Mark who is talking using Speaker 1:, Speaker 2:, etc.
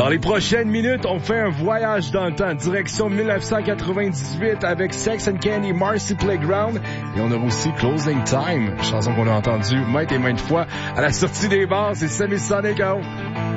Speaker 1: Dans les prochaines minutes, on fait un voyage dans le temps, direction 1998 avec Sex and Candy, Marcy Playground. Et on aura aussi Closing Time, chanson qu'on a entendue maintes et maintes fois à la sortie des bars. C'est Semisonic.